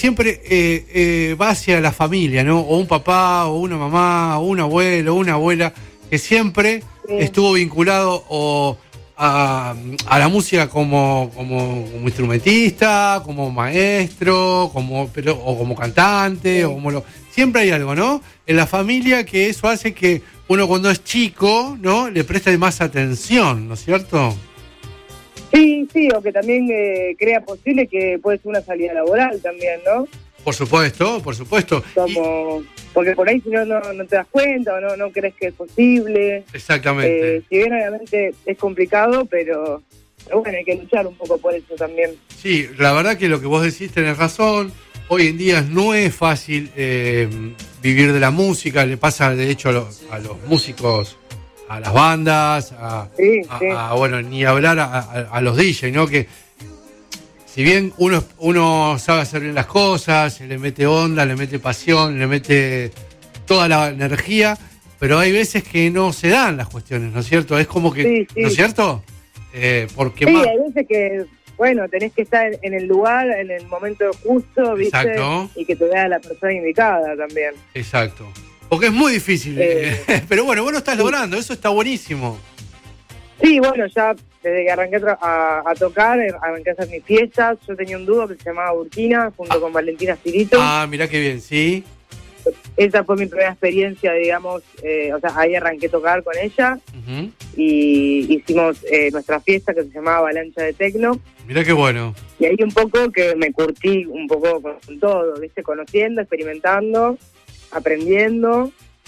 siempre va hacia la familia, ¿no? O un papá, o una mamá, o un abuelo, o una abuela, que siempre estuvo vinculado a la música como instrumentista, como maestro, o como cantante, siempre hay algo, ¿no? En la familia que eso hace que uno cuando es chico, ¿no? Le preste más atención, ¿no es cierto? Sí, o que también crea posible que puede ser una salida laboral también, ¿no? Por supuesto. Porque por ahí si no te das cuenta o no crees que es posible. Exactamente. Si bien obviamente es complicado, pero bueno, hay que luchar un poco por eso también. Sí, la verdad que lo que vos decís tenés razón. Hoy en día no es fácil vivir de la música, le pasa de hecho a los músicos, a las bandas, bueno, ni hablar a los DJs, ¿no? Que si bien uno sabe hacer bien las cosas, le mete onda, le mete pasión, le mete toda la energía, pero hay veces que no se dan las cuestiones, ¿no es cierto? Es como que, ¿no es cierto? Porque hay veces que, bueno, tenés que estar en el lugar, en el momento justo, ¿viste? Exacto. Y que te vea la persona indicada también. Exacto. Porque es muy difícil, pero bueno, vos lo estás logrando, eso está buenísimo. Sí, bueno, ya desde que arranqué a tocar, arranqué a hacer mis fiestas. Yo tenía un dúo que se llamaba Burkina, junto con Valentina Spirito. Ah, mirá qué bien, sí. Esa fue mi primera experiencia, digamos, ahí arranqué a tocar con ella. Uh-huh. Y hicimos nuestra fiesta que se llamaba Avalancha de Tecno. Mirá qué bueno. Y ahí un poco que me curtí un poco con todo, ¿viste? Conociendo, experimentando, aprendiendo.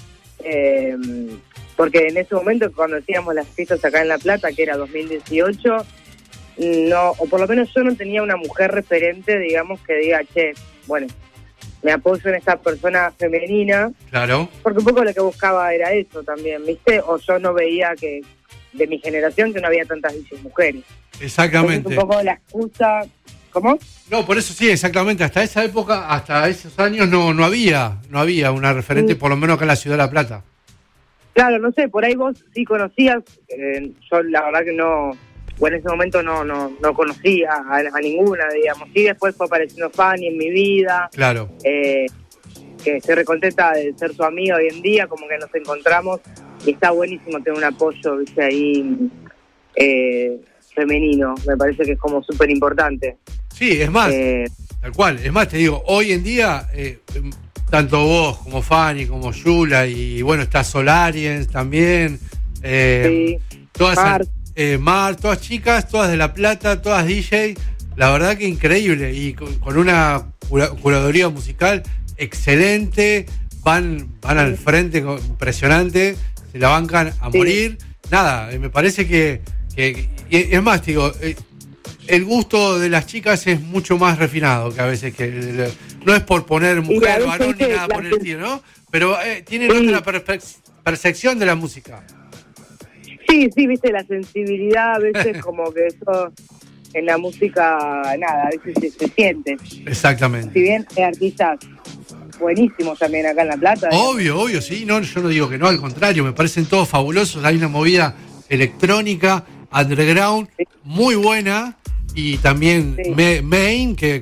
Porque en ese momento, cuando hacíamos las fiestas acá en La Plata, que era 2018, o por lo menos yo no tenía una mujer referente, digamos, que diga, bueno, me apoyo en esta persona femenina. Claro. Porque un poco lo que buscaba era eso también, ¿viste? O yo no veía que, de mi generación, que no había tantas mujeres. Exactamente. Entonces, un poco la excusa... ¿Cómo? No, por eso sí, exactamente. Hasta esa época, hasta esos años, no había una referente, por lo menos acá en la ciudad de La Plata. Claro, no sé, por ahí vos sí conocías, yo la verdad que no, en ese momento no conocía a ninguna, digamos. Sí, después fue apareciendo Fanny en mi vida. Claro. Que estoy recontenta de ser su amiga hoy en día, como que nos encontramos y está buenísimo tener un apoyo, viste, ahí femenino. Me parece que es como súper importante. Sí, es más, tal cual. Es más, te digo, hoy en día... tanto vos como Fanny, como Yula, y bueno, está Solariens también. Sí, todas Mar, todas chicas, todas de La Plata, todas DJ. La verdad que increíble. Y con una curaduría musical excelente. Van al frente, impresionante. Se la bancan a morir. Nada, me parece que es más, te digo... el gusto de las chicas es mucho más refinado que a veces que no es por poner mujer, varón ni nada por el estilo, ¿no? Pero tienen otra percepción de la música. Sí, viste, la sensibilidad a veces como que eso en la música, nada, a veces se siente. Exactamente. Si bien hay artistas buenísimos también acá en La Plata. Obvio, sí, no, yo no digo que no, al contrario, me parecen todos fabulosos, hay una movida electrónica, underground, muy buena. Y también Main, que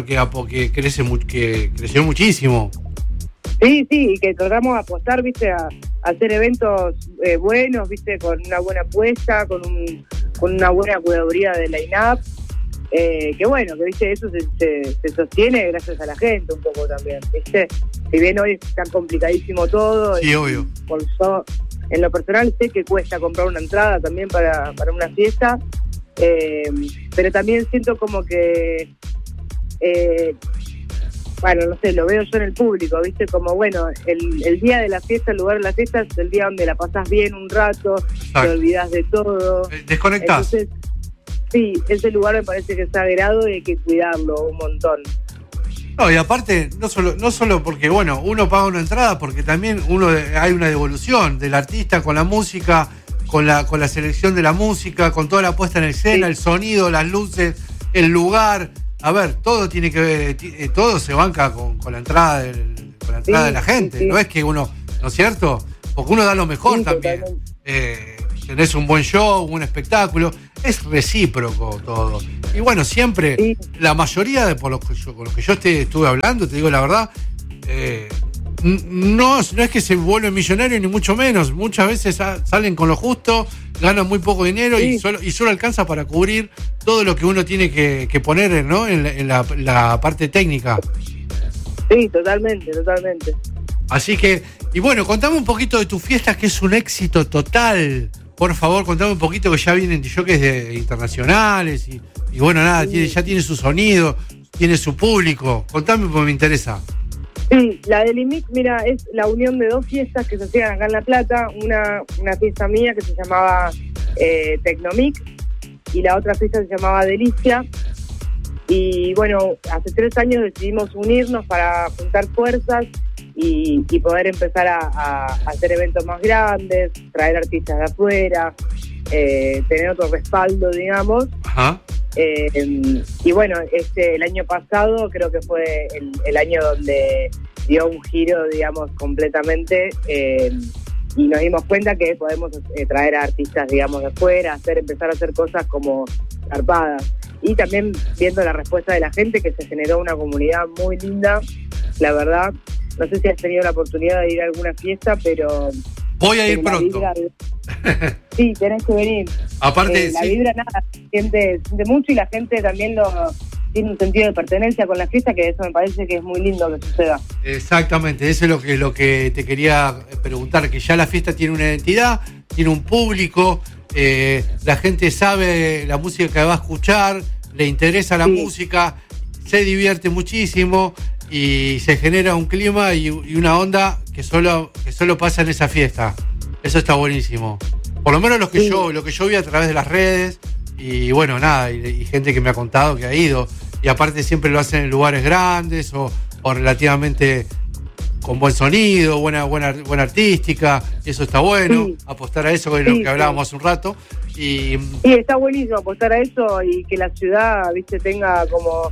creció muchísimo. Sí, y que tratamos de apostar, viste, a hacer eventos buenos, viste, con una buena apuesta, con una buena curaduría de line-up. Que bueno, que viste, eso se sostiene gracias a la gente un poco también, viste. Si bien hoy está complicadísimo todo. Sí, obvio. Por eso, en lo personal sé que cuesta comprar una entrada también para una fiesta. Pero también siento como que bueno, no sé, lo veo yo en el público, viste, como bueno, el día de la fiesta, el lugar de la fiesta es el día donde la pasás bien un rato. Exacto. Te olvidás de todo, desconectás. Entonces, sí, ese lugar me parece que es sagrado y hay que cuidarlo un montón. No, y aparte, no solo porque, bueno, uno paga una entrada, porque también hay una devolución del artista con la música, con la selección de la música, con toda la puesta en escena, el sonido, las luces, el lugar. A ver, todo tiene que ver, todo se banca con la entrada de la gente. Sí. No es que uno, ¿no es cierto? Porque uno da lo mejor también. Tenés un buen show, un espectáculo. es recíproco todo. Y bueno, siempre, Sí. la mayoría de con los que yo estuve hablando, te digo la verdad, no es que se vuelven millonarios ni mucho menos. Muchas veces salen con lo justo, ganan muy poco dinero Sí. y solo alcanza para cubrir todo lo que uno tiene que poner, ¿no? en la parte técnica. Sí, totalmente. Así que, y bueno, contame un poquito de tus fiestas, que es un éxito total. Por favor, contame un poquito, que ya vienen DJs internacionales y bueno, nada, Sí. ya tiene su sonido, tiene su público. Contame porque me interesa. Sí, la del IMIC, mira, es la unión de dos fiestas que se hacían acá en La Plata. Una fiesta mía que se llamaba Tecnomic y la otra fiesta se llamaba Delicia. Y bueno, hace 3 años decidimos unirnos para juntar fuerzas y poder empezar a hacer eventos más grandes, traer artistas de afuera, tener otro respaldo, digamos. Ajá. Y bueno, el año pasado creo que fue el año donde dio un giro, digamos, completamente, y nos dimos cuenta que podemos traer a artistas, digamos, de afuera, empezar a hacer cosas como zarpadas. Y también viendo la respuesta de la gente, que se generó una comunidad muy linda, la verdad. No sé si has tenido la oportunidad de ir a alguna fiesta, pero... Voy a ir pronto. Sí, tenés que venir. Aparte, la sí. vibra, nada, se siente mucho, y la gente también tiene un sentido de pertenencia con la fiesta, que eso me parece que es muy lindo que suceda. Exactamente, eso es lo que te quería preguntar, que ya la fiesta tiene una identidad, tiene un público, la gente sabe la música que va a escuchar, le interesa la música, se divierte muchísimo y se genera un clima y una onda que solo pasa en esa fiesta. Eso está buenísimo. Por lo menos lo que yo vi a través de las redes, y bueno, nada, y gente que me ha contado que ha ido, y aparte siempre lo hacen en lugares grandes o relativamente con buen sonido, buena artística, y eso está bueno. Sí. Apostar a eso, que es lo que hablábamos hace un rato. Y está buenísimo apostar a eso, y que la ciudad, viste, tenga como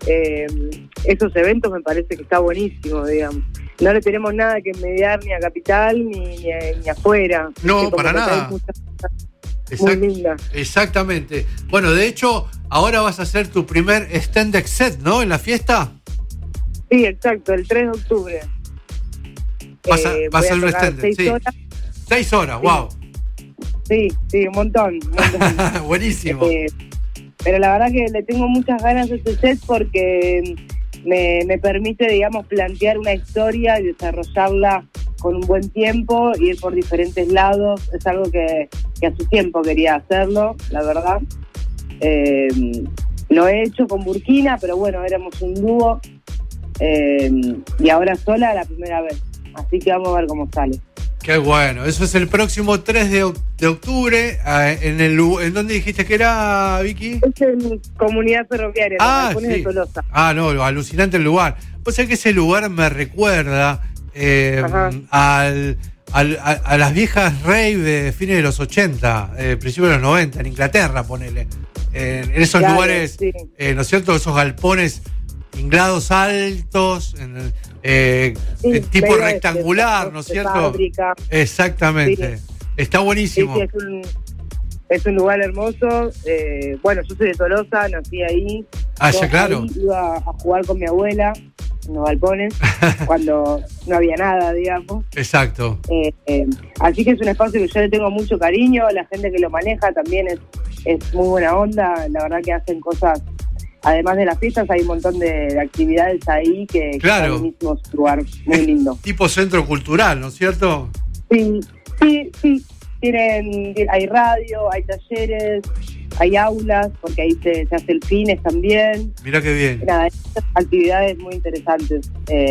esos eventos. Me parece que está buenísimo, digamos. No le tenemos nada que envidiar ni a Capital ni afuera. No, para nada. Muy linda. Exactamente. Bueno, de hecho, ahora vas a hacer tu primer extended set, ¿no? En la fiesta. Sí, exacto, el 3 de octubre. Vas a hacer un extended, 6 horas. 6 horas, sí. Wow. Sí, un montón. Buenísimo. Pero la verdad que le tengo muchas ganas a este set porque me permite, digamos, plantear una historia y desarrollarla con un buen tiempo, ir por diferentes lados. Es algo que hace tiempo quería hacerlo, la verdad. Lo he hecho con Burkina, pero bueno, éramos un dúo, y ahora sola la primera vez. Así que vamos a ver cómo sale. Qué bueno. Eso es el próximo 3 de octubre. ¿En dónde dijiste que era, Vicky? Es en Comunidad Ferroviaria, sí. de Tolosa. No, alucinante el lugar. Pues es que ese lugar me recuerda a las viejas rave de fines de los 80, principios de los 90, en Inglaterra, ponele. En esos lugares, sí. ¿No es cierto? Esos galpones inglados altos, tipo rectangular, ¿no es cierto? Fábrica. Exactamente. Sí. Está buenísimo. Sí, es un lugar hermoso. Bueno, yo soy de Tolosa, nací ahí. Ya, claro. Ahí iba a jugar con mi abuela en los balcones, cuando no había nada, digamos. Exacto. Así que es un espacio que yo le tengo mucho cariño. La gente que lo maneja también es muy buena onda. La verdad que hacen cosas. Además de las fiestas, hay un montón de actividades ahí que claro. Está buenísimo, es un lugar muy lindo. Tipo centro cultural, ¿no es cierto? Sí. Hay radio, hay talleres, hay aulas, porque ahí se hace el fines también. Mirá qué bien. Nada, actividades muy interesantes.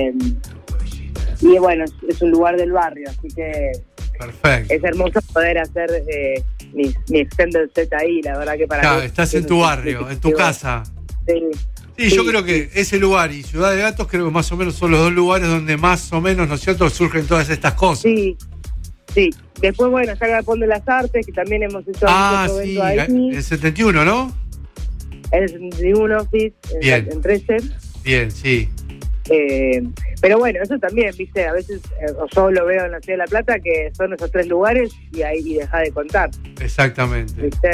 Y bueno, es un lugar del barrio, así que perfecto. Es hermoso poder hacer mi extended set ahí, la verdad que para mí. Estás en tu barrio, en tu casa. Sí, yo creo que ese lugar y Ciudad de Gatos creo que más o menos son los dos lugares donde más o menos, ¿no es cierto?, surgen todas estas cosas. Sí. Después, bueno, está el Galpón de las Artes, que también hemos hecho sí, ahí. El 71, ¿no? El 71, sí, en 13. Bien, sí. Pero bueno, eso también, viste, a veces yo lo veo en la Ciudad de La Plata, que son esos 3 lugares y ahí deja de contar. Exactamente. ¿Viste?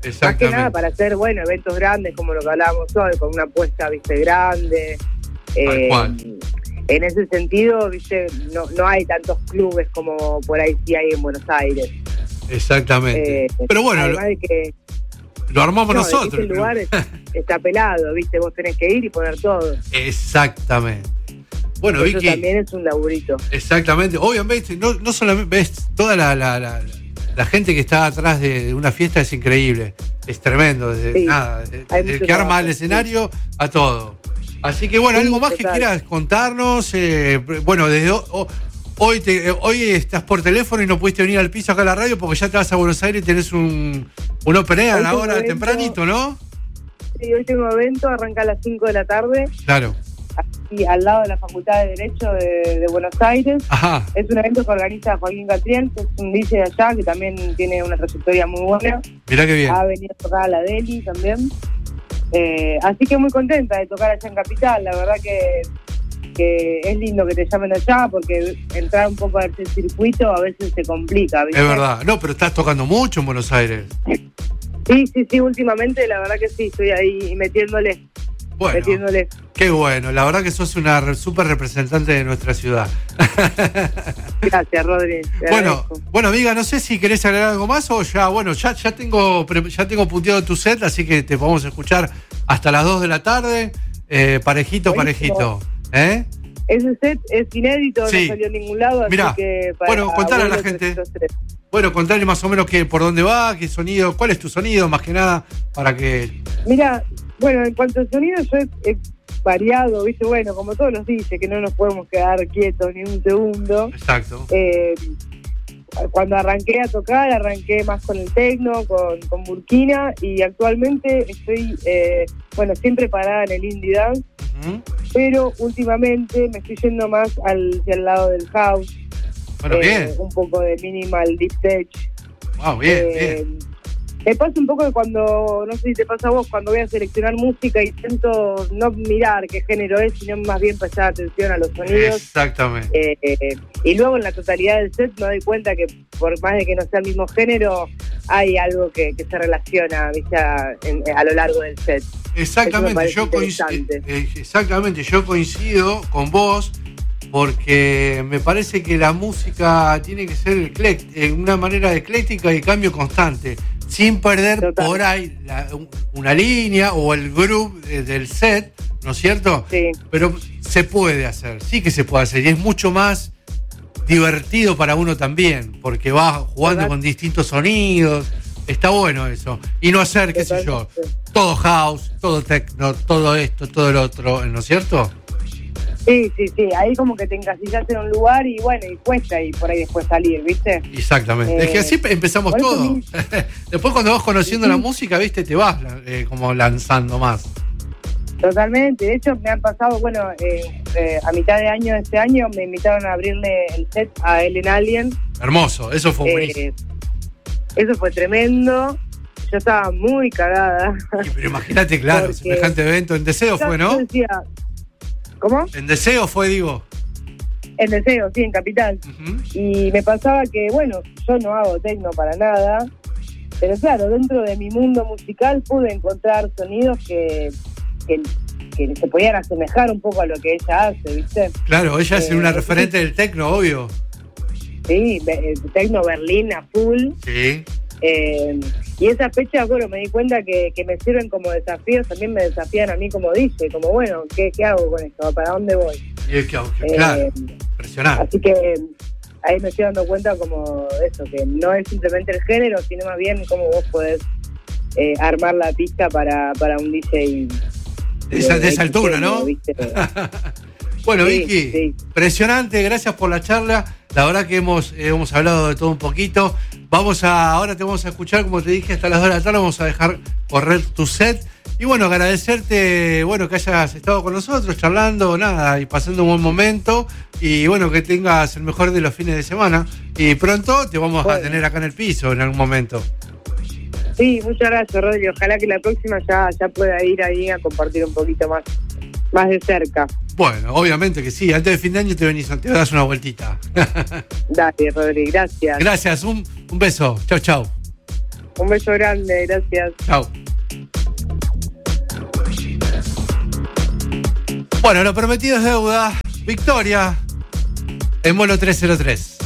Más que nada para hacer, bueno, eventos grandes como lo que hablábamos hoy, con una apuesta, viste, grande. Tal cual. En ese sentido, viste, no hay tantos clubes como por ahí sí hay en Buenos Aires. Exactamente. Pero bueno, además de que lo armamos nosotros. El lugar está pelado, viste, vos tenés que ir y poner todo. Exactamente. Bueno, eso Vicky, también es un laburito. Exactamente. Obviamente, no solamente ves toda la gente que está atrás de una fiesta es increíble. Es tremendo. Desde el que arma el escenario a todo. Así que bueno, algo más que quieras contarnos. Bueno, desde hoy estás por teléfono y no pudiste venir al piso acá a la radio porque ya te vas a Buenos Aires y tenés un open air a la hora tempranito, ¿no? Sí, hoy tengo evento, arranca a las 5 de la tarde. Claro. Aquí al lado de la Facultad de Derecho de Buenos Aires. Ajá. Es un evento que organiza Joaquín Catriel, que es un DJ de allá, que también tiene una trayectoria muy buena. Mirá qué bien. Ha venido a tocar a la Deli también. Así que muy contenta de tocar allá en Capital. La verdad que es lindo que te llamen allá, porque entrar un poco a ese circuito a veces se complica, ¿viste? Es verdad. No, pero estás tocando mucho en Buenos Aires. Sí, últimamente la verdad que sí, estoy ahí metiéndole. Bueno, qué bueno, la verdad que sos una súper representante de nuestra ciudad. Gracias, Rodri. Bueno, amiga, no sé si querés agregar algo más o ya tengo punteado tu set, así que te podemos escuchar hasta las 2 de la tarde, parejito. Ese set es inédito, sí. No salió en ningún lado, mirá, así que contale a la gente. Bueno, contale más o menos por dónde va, qué sonido, cuál es tu sonido, más que nada, para que... Mira, bueno, en cuanto al sonido yo he variado, ¿viste? Bueno, como todos los dice, que no nos podemos quedar quietos ni un segundo. Exacto. Cuando arranqué a tocar, arranqué más con el techno, con Burkina, y actualmente estoy, siempre parada en el indie dance, pero últimamente me estoy yendo más hacia el lado del house. Bueno, bien. Un poco de minimal, deep tech. Wow, bien. Me pasa un poco que cuando, no sé si te pasa a vos, cuando voy a seleccionar música intento no mirar qué género es, sino más bien prestar atención a los sonidos. Exactamente. Y luego en la totalidad del set me doy cuenta que por más de que no sea el mismo género, hay algo que se relaciona, ¿viste? A lo largo del set. Exactamente, yo coincido con vos, porque me parece que la música tiene que ser una manera ecléctica y cambio constante, sin perder por ahí una línea o el groove del set, ¿no es cierto? Sí. Pero se puede hacer, sí que se puede hacer, y es mucho más divertido para uno también, porque va jugando con distintos sonidos, está bueno eso, y no hacer, qué sé yo, todo house, todo techno, todo esto, todo el otro, ¿no es cierto? Sí, ahí como que te encasillas en un lugar y bueno, y cuesta y por ahí después salir, ¿viste? Exactamente, es que así empezamos todo. Después cuando vas conociendo la música, ¿viste? Te vas como lanzando más. Totalmente, de hecho me han pasado, a mitad de año de este año me invitaron a abrirle el set a Ellen Alien. Hermoso, eso fue buenísimo. Eso fue tremendo, yo estaba muy cagada. Pero imagínate, claro, semejante evento en Deseo fue, ¿no? Decía, ¿cómo? En Deseo fue, digo. En Deseo, sí, en Capital. Uh-huh. Y me pasaba que, yo no hago techno para nada, pero claro, dentro de mi mundo musical pude encontrar sonidos que se podían asemejar un poco a lo que ella hace, ¿viste? Claro, ella es una referente del techno, obvio. Sí, techno Berlín a full. Sí. Y esas fechas, me di cuenta que me sirven como desafíos, también me desafían a mí como DJ, como ¿qué hago con esto? ¿Para dónde voy? Y es que, claro, impresionante. Así que ahí me estoy dando cuenta como de eso, que no es simplemente el género, sino más bien cómo vos podés armar la pista para un DJ de esa altura, ¿no? Bueno, sí, Vicky, sí. Impresionante, gracias por la charla. La verdad que hemos hablado de todo un poquito. Ahora te vamos a escuchar, como te dije, hasta las 2 de la tarde. Vamos a dejar correr tu set. Y agradecerte, que hayas estado con nosotros charlando, y pasando un buen momento. Y que tengas el mejor de los fines de semana. Y pronto te vamos a tener acá en el piso en algún momento. Sí, muchas gracias, Rodri. Ojalá que la próxima ya pueda ir ahí a compartir un poquito más de cerca. Bueno, obviamente que sí. Antes de fin de año te das una vueltita. Dale, Rodri, gracias. Gracias, un beso. Chau. Un beso grande, gracias. Chau. Bueno, lo prometido es deuda. Victoria en Mono 303.